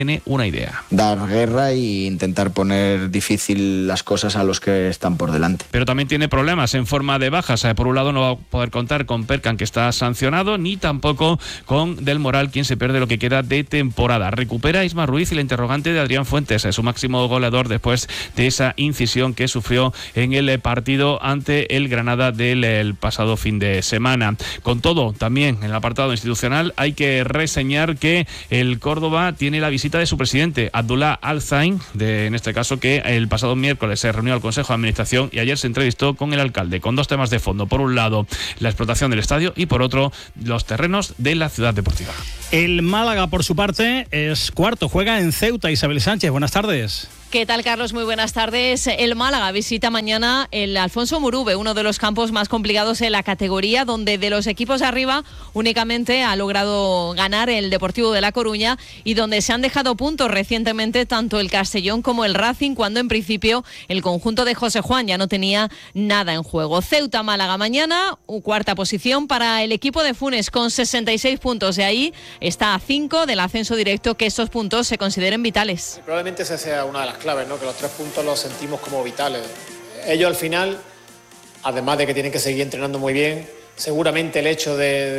tiene una idea. Dar guerra e intentar poner difícil las cosas a los que están por delante. Pero también tiene problemas en forma de bajas. Por un lado no va a poder contar con Perkan, que está sancionado, ni tampoco con Del Moral, quien se pierde lo que queda de temporada. Recupera Isma Ruiz y la interrogante de Adrián Fuentes, su máximo goleador después de esa incisión que sufrió en el partido ante el Granada del pasado fin de semana. Con todo, también en el apartado institucional hay que reseñar que el Córdoba tiene la visita de su presidente, Abdullah Al-Zain, en este caso, que el pasado miércoles se reunió al Consejo de Administración y ayer se entrevistó con el alcalde, con dos temas de fondo. Por un lado, la explotación del estadio y por otro, los terrenos de la ciudad deportiva. El Málaga, por su parte, es cuarto, juega en Ceuta. Isabel Sánchez, buenas tardes. ¿Qué tal, Carlos? Muy buenas tardes. El Málaga visita mañana el Alfonso Murube, uno de los campos más complicados en la categoría, donde de los equipos de arriba únicamente ha logrado ganar el Deportivo de La Coruña y donde se han dejado puntos recientemente tanto el Castellón como el Racing, cuando en principio el conjunto de José Juan ya no tenía nada en juego. Ceuta-Málaga mañana, cuarta posición para el equipo de Funes con 66 puntos. De ahí está a 5 del ascenso directo, que estos puntos se consideren vitales. Sí, probablemente esa sea una de las claves, ¿no? Que los 3 puntos los sentimos como vitales. Ellos al final, además de que tienen que seguir entrenando muy bien, seguramente el hecho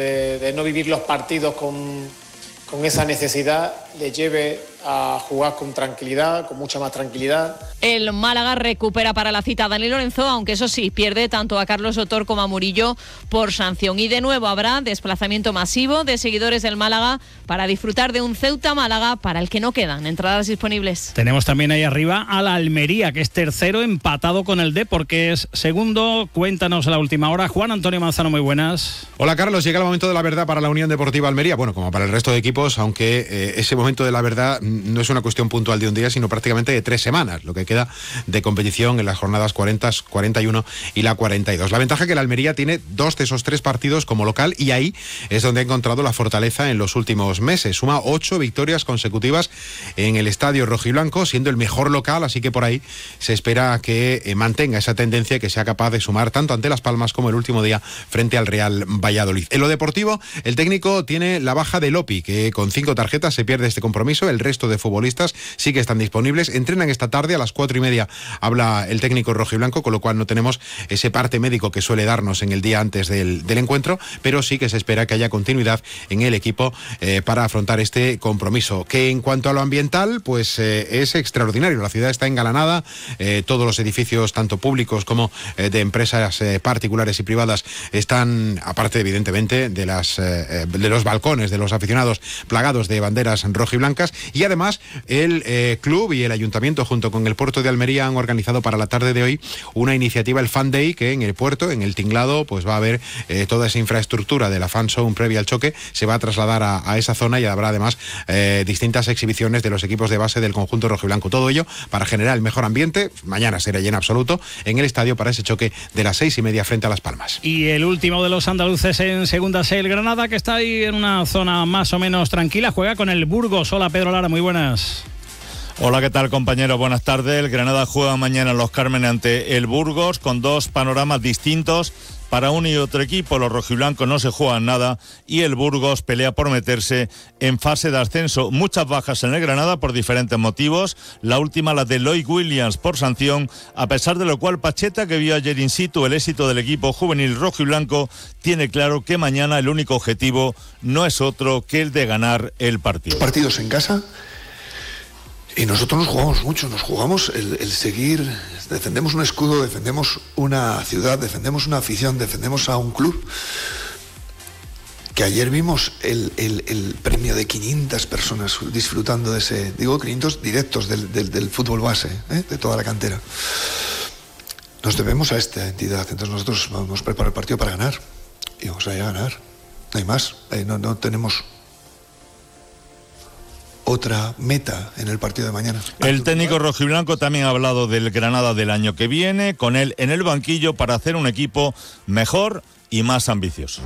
de no vivir los partidos con esa necesidad les lleve a jugar con tranquilidad, con mucha más tranquilidad. El Málaga recupera para la cita a Dani Lorenzo, aunque eso sí, pierde tanto a Carlos Sotor como a Murillo por sanción. Y de nuevo habrá desplazamiento masivo de seguidores del Málaga para disfrutar de un Ceuta-Málaga para el que no quedan entradas disponibles. Tenemos también ahí arriba a la Almería, que es tercero, empatado con el Depor, que es segundo. Cuéntanos a la última hora. Juan Antonio Manzano, muy buenas. Hola, Carlos. Llega el momento de la verdad para la Unión Deportiva Almería. Bueno, como para el resto de equipos, aunque ese momento de la verdad no es una cuestión puntual de un día, sino prácticamente de 3 semanas, lo que queda de competición en las jornadas 40, 41 y la 42. La ventaja es que la Almería tiene 2 de esos 3 partidos como local y ahí es donde ha encontrado la fortaleza en los últimos meses. Suma 8 victorias consecutivas en el estadio rojiblanco, siendo el mejor local, así que por ahí se espera que mantenga esa tendencia y que sea capaz de sumar tanto ante Las Palmas como el último día frente al Real Valladolid. En lo deportivo, el técnico tiene la baja de Lopi, que con 5 tarjetas se pierde este compromiso. El resto de futbolistas sí que están disponibles, entrenan esta tarde a las 4:30, habla el técnico rojiblanco, con lo cual no tenemos ese parte médico que suele darnos en el día antes del encuentro, pero sí que se espera que haya continuidad en el equipo para afrontar este compromiso, que en cuanto a lo ambiental, pues es extraordinario. La ciudad está engalanada, todos los edificios, tanto públicos como de empresas particulares y privadas, están, aparte evidentemente de los balcones de los aficionados, plagados de banderas rojiblancas, y además el club y el ayuntamiento junto con el puerto de Almería han organizado para la tarde de hoy una iniciativa, el Fan Day, que en el puerto, en el tinglado, pues va a haber toda esa infraestructura de la Fan Zone previa al choque, se va a trasladar a esa zona y habrá además distintas exhibiciones de los equipos de base del conjunto rojiblanco. Todo ello para generar el mejor ambiente. Mañana será lleno absoluto en el estadio para ese choque de las 6:30 frente a Las Palmas. Y el último de los andaluces en segunda C, el Granada, que está ahí en una zona más o menos tranquila, juega con el Burgos. Hola, Pedro Lara, muy buenas. Hola, ¿qué tal, compañeros? Buenas tardes. El Granada juega mañana en Los Cármenes ante el Burgos, con 2 panoramas distintos para uno y otro equipo. Los rojiblancos no se juegan nada y el Burgos pelea por meterse en fase de ascenso. Muchas bajas en el Granada por diferentes motivos. La última, la de Lloyd Williams por sanción, a pesar de lo cual Pacheta, que vio ayer in situ el éxito del equipo juvenil rojiblanco, tiene claro que mañana el único objetivo no es otro que el de ganar el partido. Partidos en casa. Y nosotros nos jugamos mucho, nos jugamos el seguir, defendemos un escudo, defendemos una ciudad, defendemos una afición, defendemos a un club. Que ayer vimos el premio de 500 personas disfrutando de ese, digo 500 directos del fútbol base, de toda la cantera. Nos debemos a esta entidad, entonces nosotros vamos a preparar el partido para ganar. Y vamos a ir a ganar, no hay más, no tenemos otra meta en el partido de mañana. El técnico rojiblanco también ha hablado del Granada del año que viene, con él en el banquillo para hacer un equipo mejor y más ambicioso.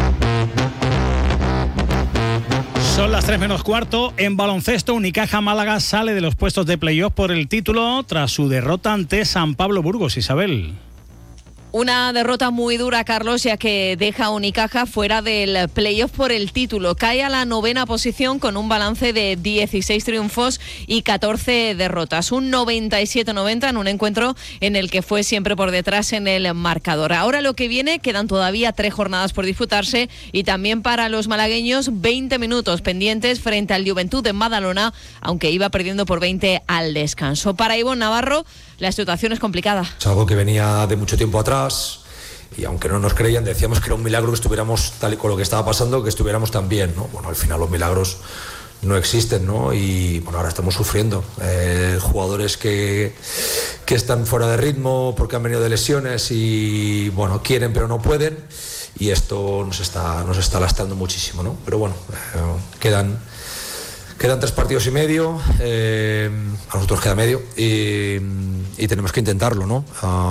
Son las 3:15. En baloncesto, Unicaja Málaga sale de los puestos de playoff por el título tras su derrota ante San Pablo Burgos. Isabel. Una derrota muy dura, Carlos, ya que deja a Unicaja fuera del playoff por el título. Cae a la 9ª posición con un balance de 16 triunfos y 14 derrotas. Un 97-90 en un encuentro en el que fue siempre por detrás en el marcador. Ahora lo que viene, quedan todavía 3 jornadas por disputarse y también para los malagueños 20 minutos pendientes frente al Juventud en Badalona, aunque iba perdiendo por 20 al descanso. Para Ivonne Navarro, la situación es complicada. Es algo que venía de mucho tiempo atrás y aunque no nos creían, decíamos que era un milagro que estuviéramos tal y con lo que estaba pasando, que estuviéramos tan bien, ¿no? Bueno, al final los milagros no existen, ¿no? Y bueno, ahora estamos sufriendo. Jugadores que están fuera de ritmo porque han venido de lesiones y bueno, quieren pero no pueden, y esto nos está lastrando muchísimo, ¿no? Pero bueno, quedan 3 partidos y medio, a nosotros queda medio y tenemos que intentarlo, ¿no?